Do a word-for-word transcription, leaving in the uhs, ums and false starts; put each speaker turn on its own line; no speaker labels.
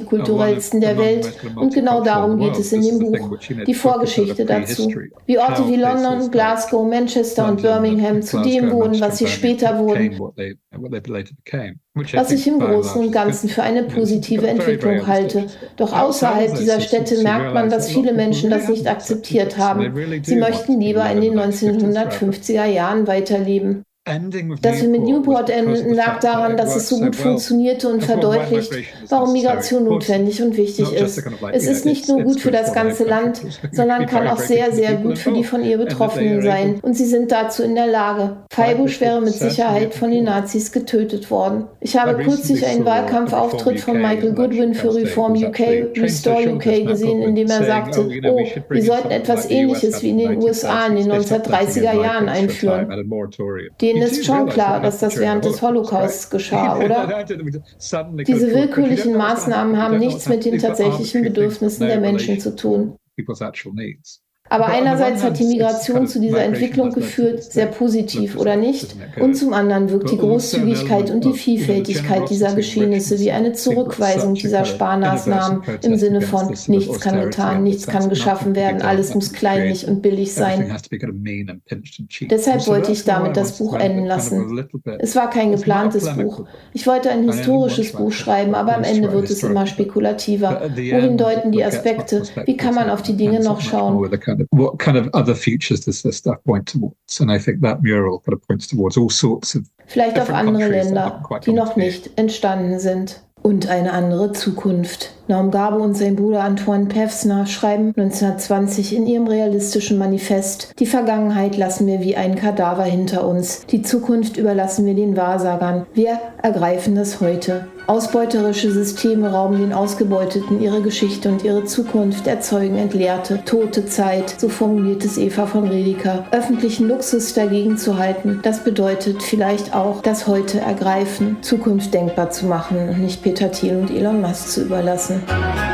multikulturellsten der Welt und genau darum geht es in dem Buch, die Vorgeschichte dazu. Wie Orte wie London, Glasgow, Manchester und Birmingham zu dem wurden, was sie später wurden, was ich im Großen und Ganzen für eine positive Entwicklung halte. Doch außerhalb dieser Städte merkt man, dass viele Menschen das nicht akzeptiert haben. Sie möchten lieber in den neunzehnhundertfünfziger Jahren weiterleben. Dass wir mit Newport enden, lag daran, dass es so gut funktionierte und verdeutlicht, warum Migration notwendig und wichtig ist. Es ist nicht nur gut für das ganze Land, sondern kann auch sehr, sehr gut für die von ihr Betroffenen sein. Und sie sind dazu in der Lage. Feibusch wäre mit Sicherheit von den Nazis getötet worden. Ich habe kürzlich einen Wahlkampfauftritt von Michael Goodwin für Reform U K, Restore U K gesehen, in dem er sagte, oh, wir sollten etwas Ähnliches wie in den U S A in den neunzehnhundertdreißiger Jahren einführen. Denen ist schon klar, dass das während des Holocausts geschah, oder? Diese willkürlichen Maßnahmen haben nichts mit den tatsächlichen Bedürfnissen der Menschen zu tun. Aber einerseits hat die Migration zu dieser Entwicklung geführt, sehr positiv oder nicht, und zum anderen wirkt die Großzügigkeit und die Vielfältigkeit dieser Geschehnisse wie eine Zurückweisung dieser Sparmaßnahmen im Sinne von nichts kann getan, nichts kann geschaffen werden, alles muss kleinlich und billig sein. Deshalb wollte ich damit das Buch enden lassen. Es war kein geplantes Buch. Ich wollte ein historisches Buch schreiben, aber am Ende wird es immer spekulativer. Wohin deuten die Aspekte? Wie kann man auf die Dinge noch schauen?
What kind of other features does this stuff point towards? And I think that mural kind of points towards all sorts of
Vielleicht auf andere Länder, die noch nicht entstanden sind. Und eine andere Zukunft. Naum Garbe und sein Bruder Antoine Pevsner schreiben neunzehnhundertzwanzig in ihrem realistischen Manifest: Die Vergangenheit lassen wir wie einen Kadaver hinter uns. Die Zukunft überlassen wir den Wahrsagern. Wir ergreifen das Heute. Ausbeuterische Systeme rauben den Ausgebeuteten ihre Geschichte und ihre Zukunft, erzeugen entleerte, tote Zeit, so formuliert es Eva von Redeker. Öffentlichen Luxus dagegen zu halten, das bedeutet vielleicht auch, das Heute ergreifen, Zukunft denkbar zu machen und nicht Peter Thiel und Elon Musk zu überlassen.